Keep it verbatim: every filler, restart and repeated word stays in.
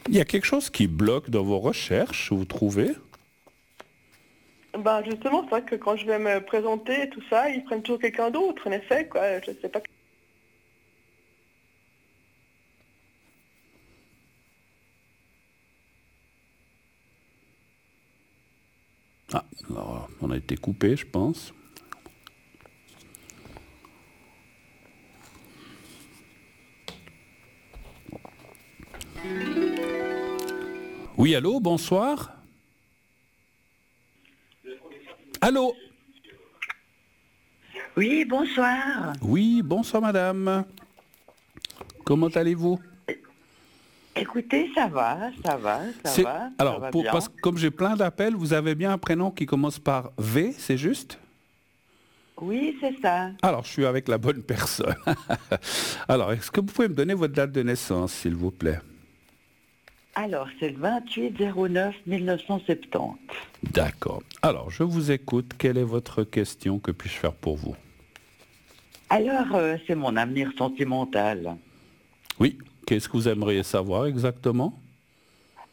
Il y a quelque chose qui bloque dans vos recherches, vous trouvez? Ben justement, c'est vrai que quand je vais me présenter et tout ça, ils prennent toujours quelqu'un d'autre, en effet, quoi. Je sais pas. Ah, alors, on a été coupé, je pense. Oui, allô, bonsoir. Allô? Oui, bonsoir. Oui, bonsoir madame. Comment allez-vous? Écoutez, ça va, ça va, ça C'est va, ça alors va pour bien. parce que comme j'ai plein d'appels, vous avez bien un prénom qui commence par V, c'est juste? Oui, c'est ça. Alors, je suis avec la bonne personne. Alors, est-ce que vous pouvez me donner votre date de naissance, s'il vous plaît? Alors, c'est le vingt-huit zéro neuf mille neuf cent soixante-dix. D'accord. Alors, je vous écoute. Quelle est votre question? Que puis-je faire pour vous? Alors, euh, c'est mon avenir sentimental. Oui. Qu'est-ce que vous aimeriez savoir exactement?